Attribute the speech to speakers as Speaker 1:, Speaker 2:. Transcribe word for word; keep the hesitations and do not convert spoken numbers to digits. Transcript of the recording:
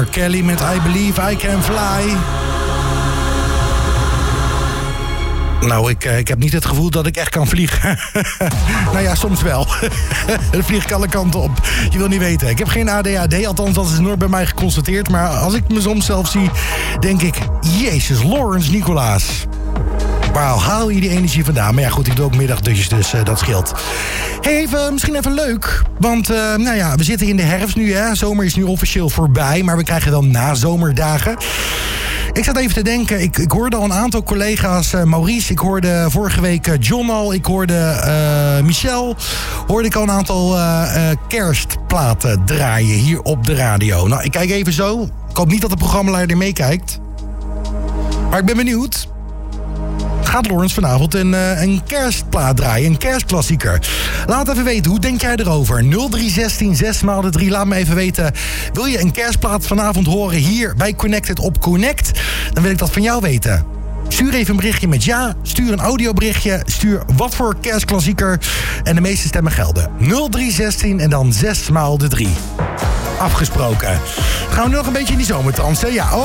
Speaker 1: R. Kelly met I Believe I Can Fly. Nou, ik, ik heb niet het gevoel dat ik echt kan vliegen. Nou ja, soms wel. Dan vlieg ik alle kanten op. Je wil niet weten. Ik heb geen A D H D, althans dat is nooit bij mij geconstateerd. Maar als ik me soms zelf zie, denk ik... Jezus, Lawrence Nicolaas. Waar haal je die energie vandaan? Maar ja, goed, ik doe ook middagdutjes, dus uh, dat scheelt. Hey, even, misschien even leuk. Want, uh, nou ja, we zitten in de herfst nu, hè. Zomer is nu officieel voorbij, maar we krijgen wel nazomerdagen. Ik zat even te denken, ik, ik hoorde al een aantal collega's, uh, Maurice, ik hoorde vorige week uh, John al, ik hoorde uh, Michel, hoorde ik al een aantal uh, uh, kerstplaten draaien hier op de radio. Nou, ik kijk even zo. Ik hoop niet dat de programmaleider meekijkt. Maar ik ben benieuwd. Gaat Lawrence vanavond een, uh, een kerstplaat draaien, een kerstklassieker? Laat even weten, hoe denk jij erover? nul drie zestien zes maal de drie, laat me even weten. Wil je een kerstplaat vanavond horen hier bij Connected op Connect? Dan wil ik dat van jou weten. Stuur even een berichtje met ja, stuur een audioberichtje, stuur wat voor kerstklassieker. En de meeste stemmen gelden. nul drie zestien en dan zes maal de drie. Afgesproken. Gaan we nu nog een beetje in die zomer dansen? Ja, oh.